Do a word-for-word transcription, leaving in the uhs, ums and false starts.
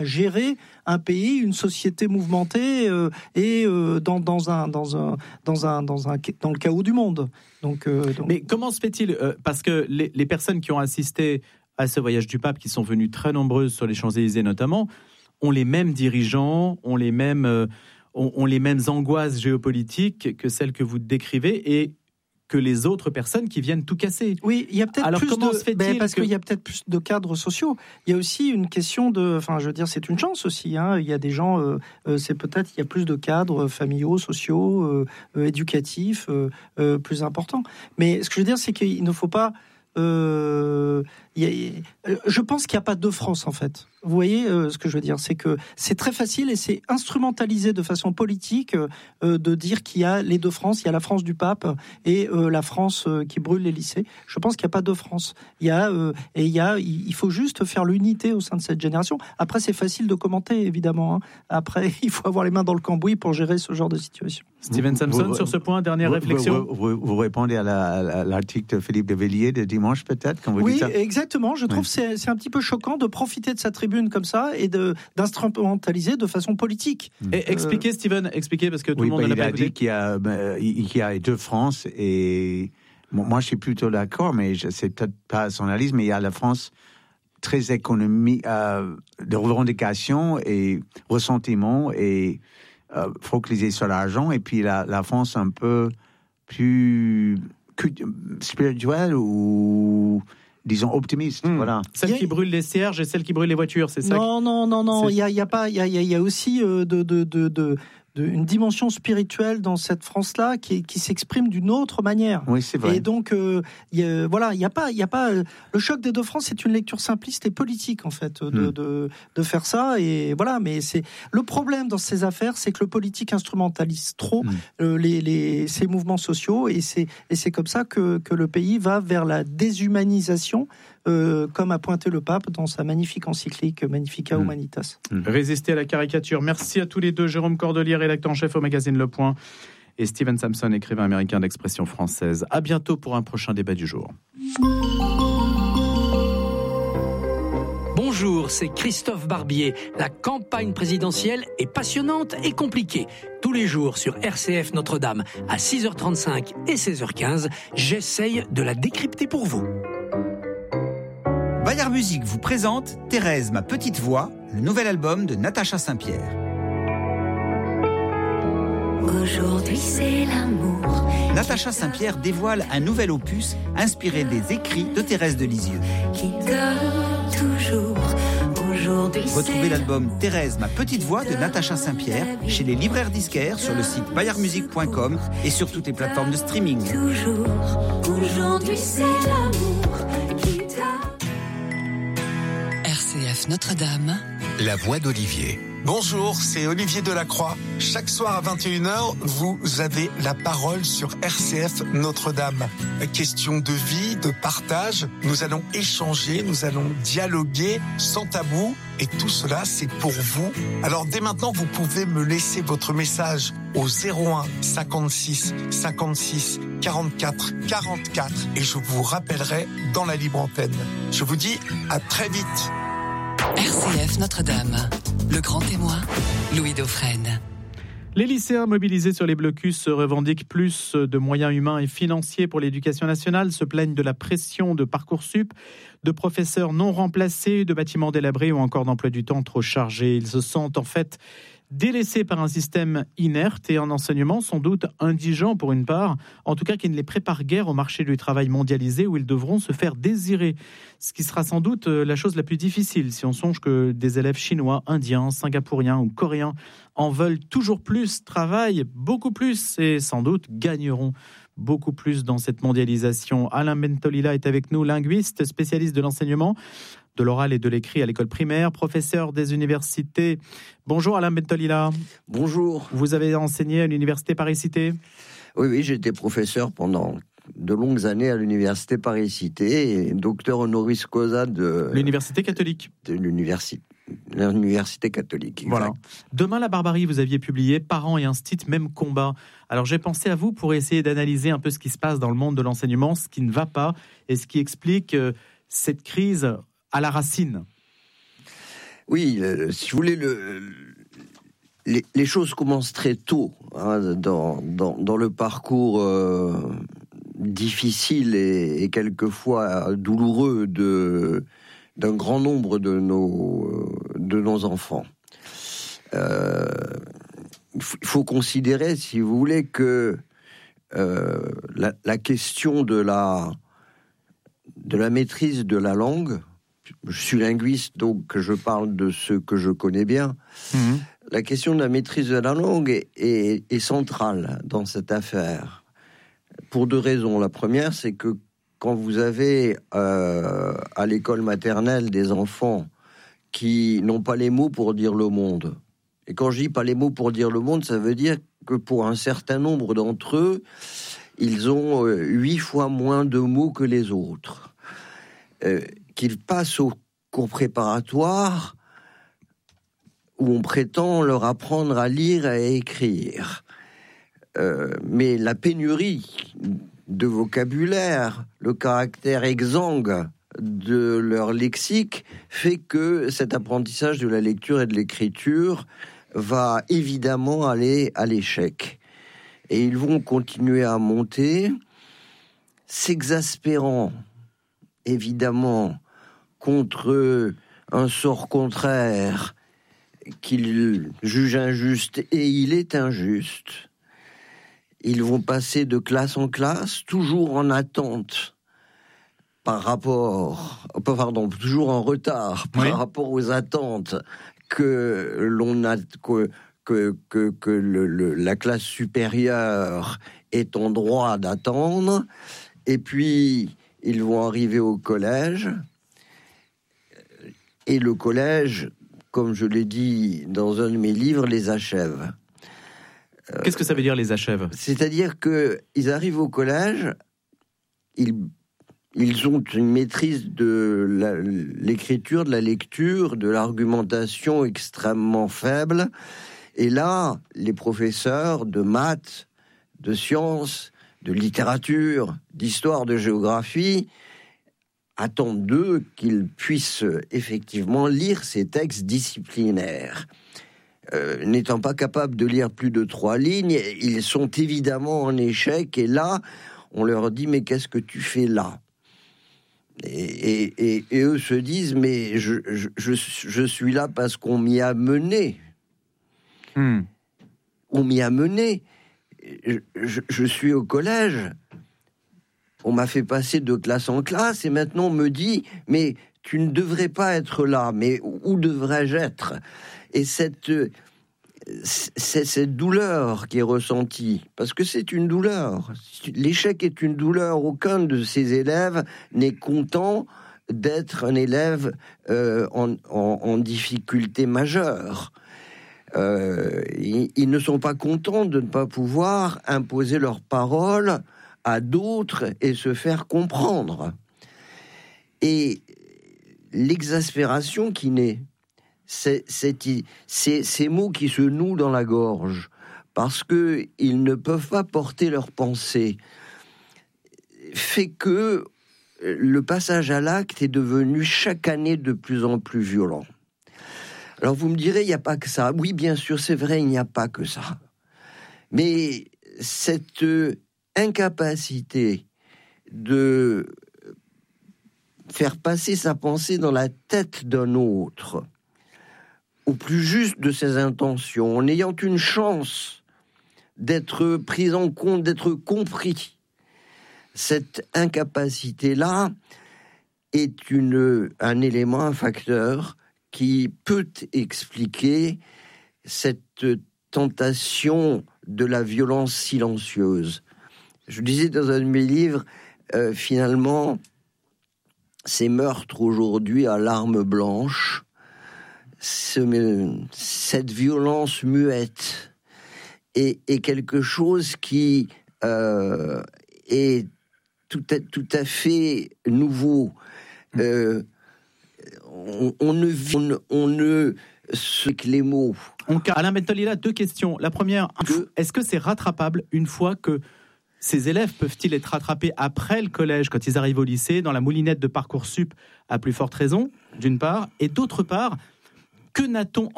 gérer un pays, une société mouvementée euh, et euh, dans, dans, un, dans, un, dans, un, dans, un, dans le chaos du monde. Donc, euh, donc... Mais comment se fait-il euh, Parce que les, les personnes qui ont assisté à ce voyage du pape, qui sont venues très nombreuses sur les Champs-Élysées notamment, ont les mêmes dirigeants, ont les mêmes, euh, ont, ont les mêmes angoisses géopolitiques que celles que vous décrivez et que les autres personnes qui viennent tout casser. Oui, il y a peut-être Alors, plus comment de... se fait-il ben, parce que... qu'il y a peut-être plus de cadres sociaux. Il y a aussi une question de... Enfin, je veux dire, c'est une chance aussi. Hein. Il y a des gens... Euh, euh, c'est peut-être... Il y a plus de cadres familiaux, sociaux, euh, euh, éducatifs, euh, euh, plus importants. Mais ce que je veux dire, c'est qu'il ne faut pas... Euh, y a, je pense qu'il n'y a pas deux France en fait. Vous voyez euh, ce que je veux dire, c'est que c'est très facile et c'est instrumentalisé de façon politique euh, de dire qu'il y a les deux France, il y a la France du pape et euh, la France euh, qui brûle les lycées. Je pense qu'il n'y a pas deux France. Il y a euh, et il y a, il faut juste faire l'unité au sein de cette génération. Après, c'est facile de commenter évidemment. Hein. Après, il faut avoir les mains dans le cambouis pour gérer ce genre de situation. Steven Samson, vous, sur ce point, dernière vous, réflexion. Vous, vous, vous répondez à, la, à l'article de Philippe de Villiers de dimanche, peut-être, quand vous oui, dites ça. Exactement. Je trouve oui. que c'est, c'est un petit peu choquant de profiter de sa tribune comme ça et de, d'instrumentaliser de façon politique. Et euh... expliquez, Steven, expliquez, parce que tout oui, le monde bah, n'a il pas a écouté. dit qu'il y a, bah, il y a deux France et bon, moi, je suis plutôt d'accord, mais je, c'est peut-être pas son analyse, mais il y a la France très économique, euh, de revendications et ressentiment et euh, focalisé sur l'argent, et puis la, la France un peu plus spirituelle ou disons optimiste, mmh. voilà. Celle qui brûle les cierges et celle qui brûle les voitures, c'est ça? Non, non, non, non. Il y a, il y a pas, il y a, il y a aussi euh, de, de, de, de, de, une dimension spirituelle dans cette France-là qui, qui s'exprime d'une autre manière. Oui, c'est vrai. Et donc, euh, y a, voilà, il y a pas, il y a pas. Le choc des deux France, c'est une lecture simpliste et politique en fait de, mmh. de, de faire ça. Et voilà, mais c'est le problème dans ces affaires, c'est que le politique instrumentalise trop mmh. euh, les, les, ces mouvements sociaux, et c'est, et c'est comme ça que, que le pays va vers la déshumanisation. Euh, comme a pointé le pape dans sa magnifique encyclique Magnificat mmh. Humanitas. Mmh. Résister à la caricature. Merci à tous les deux. Jérôme Cordelier, rédacteur en chef au magazine Le Point, et Steven Samson, écrivain américain d'expression française. À bientôt pour un prochain débat du jour. Bonjour, c'est Christophe Barbier. La campagne présidentielle est passionnante et compliquée. Tous les jours sur R C F Notre-Dame à six heures trente-cinq et seize heures quinze, j'essaye de la décrypter pour vous. Bayard Musique vous présente Thérèse, ma petite voix, le nouvel album de Natacha Saint-Pierre. Aujourd'hui c'est l'amour. Natacha Saint-Pierre dévoile un nouvel opus inspiré des écrits de Thérèse de Lisieux. Qui donne toujours. Aujourd'hui Retrouvez l'album Thérèse, ma petite voix de Natacha Saint-Pierre chez les libraires disquaires, sur le site bayard musique point com et sur toutes les plateformes de streaming. Toujours. Aujourd'hui c'est l'amour qui t'a... R C F Notre-Dame, la voix d'Olivier. Bonjour, c'est Olivier Delacroix. Chaque soir à vingt et une heures, vous avez la parole sur R C F Notre-Dame. Question de vie, de partage, nous allons échanger, nous allons dialoguer sans tabou, et tout cela c'est pour vous. Alors dès maintenant, vous pouvez me laisser votre message au zéro un cinquante-six cinquante-six quarante-quatre quarante-quatre et je vous rappellerai dans la libre antenne. Je vous dis à très vite. R C F Notre-Dame, le grand témoin, Louis Dauphren. Les lycéens mobilisés sur les blocus se revendiquent plus de moyens humains et financiers pour l'éducation nationale, se plaignent de la pression de Parcoursup, de professeurs non remplacés, de bâtiments délabrés ou encore d'emploi du temps trop chargés. Ils se sentent en fait délaissés par un système inerte et un enseignement sans doute indigent pour une part, en tout cas qui ne les prépare guère au marché du travail mondialisé où ils devront se faire désirer. Ce qui sera sans doute la chose la plus difficile si on songe que des élèves chinois, indiens, singapouriens ou coréens en veulent toujours plus, travaillent beaucoup plus et sans doute gagneront beaucoup plus dans cette mondialisation. Alain Bentolila est avec nous, linguiste, spécialiste de l'enseignement, de l'oral et de l'écrit à l'école primaire, professeur des universités. Bonjour Alain Bentolila. Bonjour. Vous avez enseigné à l'université Paris-Cité ? Oui, oui, j'ai été professeur pendant de longues années à l'université Paris-Cité et docteur honoris causa de... L'université catholique. De l'université. L'université catholique, exact. Voilà. Demain la barbarie, vous aviez publié Parents et Instit, même combat. Alors j'ai pensé à vous pour essayer d'analyser un peu ce qui se passe dans le monde de l'enseignement, ce qui ne va pas et ce qui explique euh, cette crise à la racine. Oui, euh, si vous voulez, le, les, les choses commencent très tôt hein, dans, dans, dans le parcours euh, difficile et, et quelquefois douloureux de, d'un grand nombre de nos, de nos enfants. Euh, il faut considérer, si vous voulez, que euh, la, la question de la, de la maîtrise de la langue, je suis linguiste, donc je parle de ce que je connais bien. Mmh. La question de la maîtrise de la langue est, est, est centrale dans cette affaire. Pour deux raisons. La première, c'est que quand vous avez euh, à l'école maternelle des enfants qui n'ont pas les mots pour dire le monde, et quand je dis pas les mots pour dire le monde, ça veut dire que pour un certain nombre d'entre eux, ils ont euh, huit fois moins de mots que les autres. Euh, qu'ils passent au cours préparatoire où on prétend leur apprendre à lire et à écrire. Euh, mais la pénurie de vocabulaire, le caractère exsangue de leur lexique fait que cet apprentissage de la lecture et de l'écriture va évidemment aller à l'échec. Et ils vont continuer à monter, s'exaspérant évidemment contre un sort contraire qu'ils jugent injuste, et il est injuste. Ils vont passer de classe en classe, toujours en attente par rapport, pardon, toujours en retard par oui. rapport aux attentes que l'on a, que que que, que le, le, la classe supérieure est en droit d'attendre, et puis ils vont arriver au collège, et le collège, comme je l'ai dit dans un de mes livres, les achève. Qu'est-ce que ça veut dire, les achève ? C'est-à-dire qu'ils arrivent au collège, ils, ils ont une maîtrise de la, l'écriture, de la lecture, de l'argumentation extrêmement faible, et là, les professeurs de maths, de sciences, de littérature, d'histoire, de géographie, attendent d'eux qu'ils puissent effectivement lire ces textes disciplinaires. Euh, n'étant pas capables de lire plus de trois lignes, ils sont évidemment en échec, et là, on leur dit « mais qu'est-ce que tu fais là ?» et, et, et, et eux se disent « mais je, je, je, je suis là parce qu'on m'y a mené. Hmm. On m'y a mené. Je, je, je suis au collège. On m'a fait passer de classe en classe, et maintenant on me dit « mais tu ne devrais pas être là, mais où devrais-je être ?» Et cette, c'est cette douleur qui est ressentie, parce que c'est une douleur. L'échec est une douleur. Aucun de ces élèves n'est content d'être un élève euh, en, en, en difficulté majeure. Euh, ils, ils ne sont pas contents de ne pas pouvoir imposer leurs paroles à d'autres et se faire comprendre. Et l'exaspération qui naît, c'est, c'est, c'est ces mots qui se nouent dans la gorge, parce qu'ils ne peuvent pas porter leurs pensées, fait que le passage à l'acte est devenu chaque année de plus en plus violent. Alors vous me direz, il n'y a pas que ça. Oui, bien sûr, c'est vrai, il n'y a pas que ça. Mais cette incapacité de faire passer sa pensée dans la tête d'un autre, au plus juste de ses intentions, en ayant une chance d'être pris en compte, d'être compris, cette incapacité-là est une, un élément, un facteur qui peut expliquer cette tentation de la violence silencieuse. Je disais dans un de mes livres, euh, finalement, ces meurtres aujourd'hui à l'arme blanche, ce, cette violence muette est, est quelque chose qui euh, est tout à, tout à fait nouveau. Euh, on, on ne vit, on, on ne se que les mots. On, Alain Bentolila, deux questions. La première, que, est-ce que c'est rattrapable une fois que ces élèves peuvent-ils être rattrapés après le collège, quand ils arrivent au lycée, dans la moulinette de Parcoursup, à plus forte raison, d'une part, et d'autre part, Que n'a-t-on anticipé ?